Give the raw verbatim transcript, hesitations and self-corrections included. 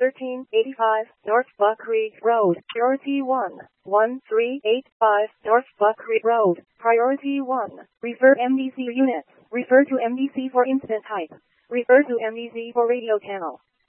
thirteen eighty-five North Buck Creek Road. Priority one. one three eight five North Buck Creek Road. Priority one. Refer M D C units. Refer to M D C for incident type. Refer to M D C for radio channel.